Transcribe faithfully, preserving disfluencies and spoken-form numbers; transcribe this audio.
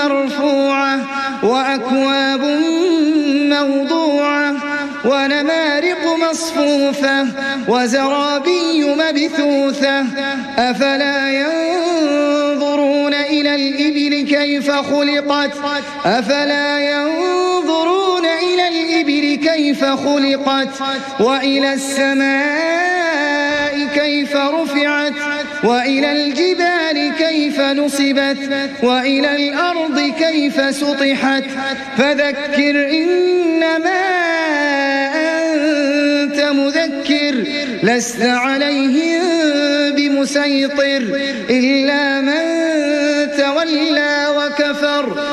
مرفوعة وأكواب موضوعة ونمارق مصفوفة وزرابي مبثوثة أفلا ينظرون إلى الإبل كيف خلقت أفلا ينظرون إلى الإبل كيف خلقت وإلى السماء كيف رفعت وإلى الجبال كيف نصبت وإلى الأرض كيف سطحت فذكر إنما أنت مذكر لست عليهم بمسيطر إلا من تولى وكفر